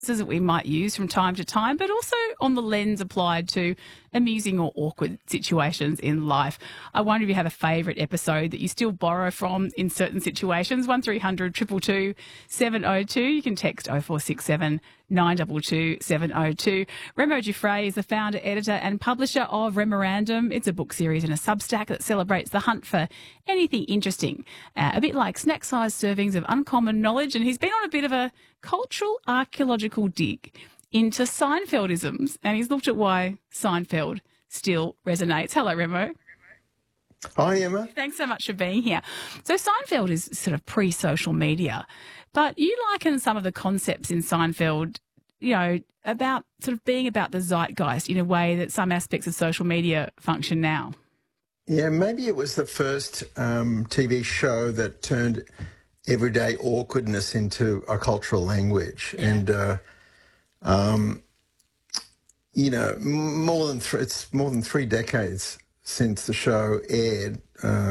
that we might use from time to time, but also on the lens applied to amusing or awkward situations in life. I wonder if you have a favourite episode that you still borrow from in certain situations. 1300 222 702. You can text 0467 922 702. Remo Giuffre is the founder, editor and publisher of Remorandum. It's a book series and a Substack that celebrates the hunt for anything interesting, a bit like snack-sized servings of uncommon knowledge. And he's been on a bit of a cultural archaeological dig into Seinfeldisms, and he's looked at why Seinfeld still resonates. Hello, Remo. Hi, Emma. Thanks so much for being here. So Seinfeld is sort of pre-social media, but you liken some of the concepts in Seinfeld, you know, about sort of being about the zeitgeist in a way that some aspects of social media function now. Yeah, maybe it was the first TV show that turned everyday awkwardness into a cultural language. Yeah. And, you know, it's more than 3 decades since the show aired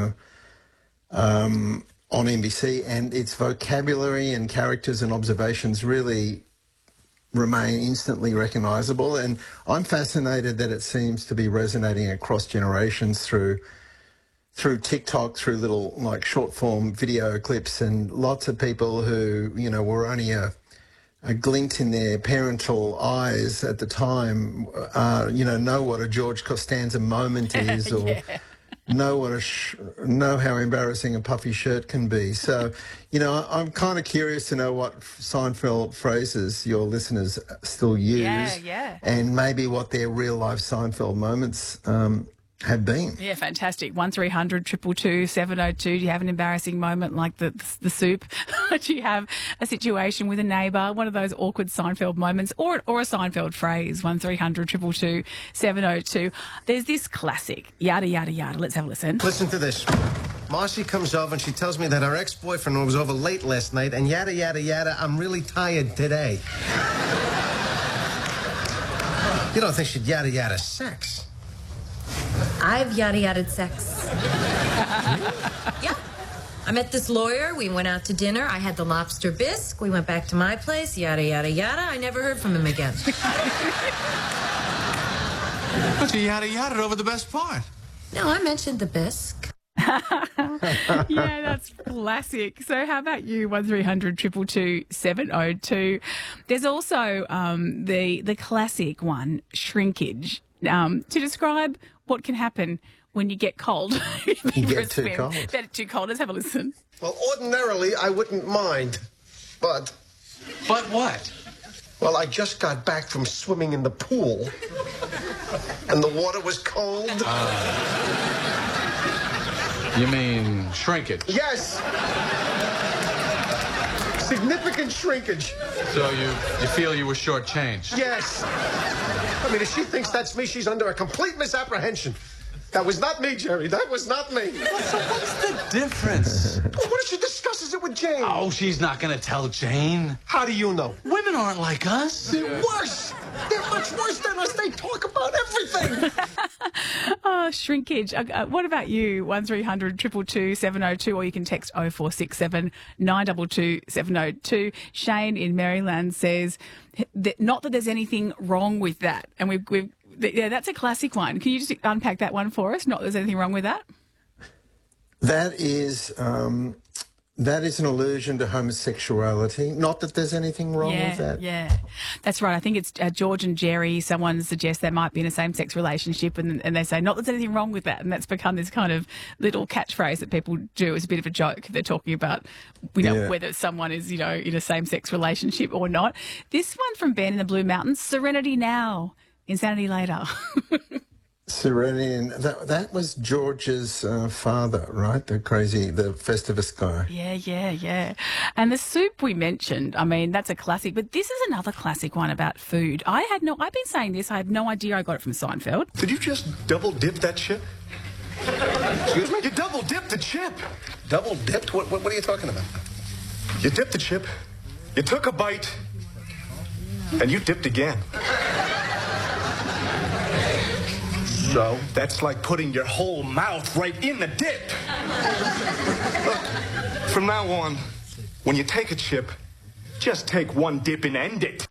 on NBC, and its vocabulary and characters and observations really remain instantly recognisable. And I'm fascinated that it seems to be resonating across generations through TikTok, through little like short form video clips, and lots of people who, you know, were only a glint in their parental eyes at the time, you know what a George Costanza moment is, or Yeah. know how embarrassing a puffy shirt can be. So, you know, I'm kind of curious to know what Seinfeld phrases your listeners still use, and maybe what their real life Seinfeld moments have been. Yeah, fantastic. 1300 222 702. Do you have an embarrassing moment like the soup? Do you have a situation with a neighbour, one of those awkward Seinfeld moments, or a Seinfeld phrase? 1300 222 702. There's this classic, yada, yada, yada. Let's have a listen. Listen to this. Marcy comes over and she tells me that her ex-boyfriend was over late last night, and yada, yada, yada, I'm really tired today. You don't think she'd yada, yada sex? I've yada-yada'd sex. Yeah. I met this lawyer. We went out to dinner. I had the lobster bisque. We went back to my place. Yada, yada, yada. I never heard from him again. But you yada-yada'd over the best part. No, I mentioned the bisque. Yeah, that's classic. So how about you, 1300 222 702? There's also the classic one, shrinkage, to describe what can happen when you get cold. You get too cold. Get too cold. Let's have a listen. Well, ordinarily, I wouldn't mind, but... But what? Well, I just got back from swimming in the pool, and the water was cold. You mean shrinkage? Yes! Significant shrinkage. So you feel you were shortchanged? Yes. I mean, if she thinks that's me, she's under a complete misapprehension. That was not me, Jerry. That was not me. So what's the difference? Well, what if she discusses it with Jane? Oh, she's not going to tell Jane. How do you know? Women aren't like us. They're worse. They're much worse than us. They talk about everything. Oh, shrinkage. What about you? 1300 222 702, or you can text 0467 922 702. Shane in Maryland says, not that there's anything wrong with that. And yeah, that's a classic one. Can you just unpack that one for us? Not that there's anything wrong with that? That is an allusion to homosexuality. Not that there's anything wrong with that. Yeah, that's right. I think it's George and Jerry. Someone suggests they might be in a same-sex relationship, and they say, not that there's anything wrong with that. And that's become this kind of little catchphrase that people do as a bit of a joke. They're talking about, whether someone is, in a same-sex relationship or not. This one from Ben in the Blue Mountains, serenity now, insanity later. Serenity, and that was George's father, right? The Festivus guy. Yeah. And the soup we mentioned, I mean, that's a classic, but this is another classic one about food. I've been saying this, I have no idea I got it from Seinfeld. Did you just double dip that chip? Excuse me? You double dipped the chip. Double dipped? What are you talking about? You dipped the chip, you took a bite, and you dipped again. So that's like putting your whole mouth right in the dip. Look, from now on, when you take a chip, just take one dip and end it.